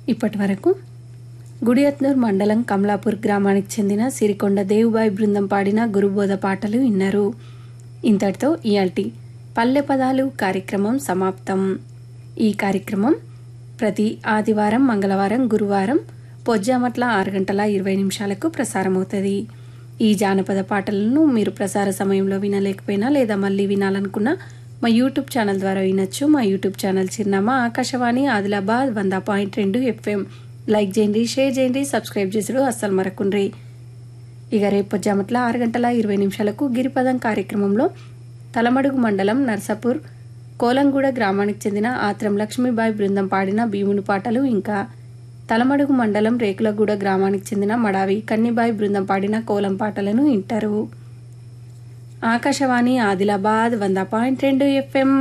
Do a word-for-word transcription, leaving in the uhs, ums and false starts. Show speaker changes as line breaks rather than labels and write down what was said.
ఇప్పటి వరకు గుడియత్నూర్ మండలం కమలాపూర్ గ్రామానికి చెందిన సిరికొండ దేవుబాయి బృందం పాడిన గురుబోధ పాటలు విన్నారు. ఇంతటితో ఇయాల్టి పల్లె పదాలు కార్యక్రమం సమాప్తం. ఈ కార్యక్రమం ప్రతి ఆదివారం, మంగళవారం, గురువారం పొజ్జామట్ల ఆరు గంటల ఇరవై నిమిషాలకు ప్రసారమవుతుంది. ఈ జానపద పాటలను మీరు ప్రసార సమయంలో వినలేకపోయినా లేదా మళ్ళీ వినాలనుకున్నా మా యూట్యూబ్ ఛానల్ ద్వారా వినొచ్చు. మా యూట్యూబ్ ఛానల్ చిరునామా ఆకాశవాణి ఆదిలాబాద్ వంద పాయింట్ రెండు ఎఫ్ఎం. లైక్ చేయండి, షేర్ చేయండి, సబ్స్క్రైబ్ చేసుడు అస్సలు మరకుండ్రి. ఇక రేపు పొజ్జామట్ల ఆరు గంటల ఇరవై నిమిషాలకు గిరిపదం కార్యక్రమంలో తలమడుగు మండలం నర్సాపూర్ కోలంగూడ గ్రామానికి చెందిన ఆత్రం లక్ష్మీబాయి బృందం పాడిన భీముని పాటలు, ఇంకా తలమడుగు మండలం రేకులగూడ గ్రామానికి చెందిన మడావి కన్నిబాయి బృందం పాడిన కోలం పాటలను వింటారు. ఆకాశవాణి ఆదిలాబాద్ వంద పాయింట్ రెండు ఎఫ్ఎం.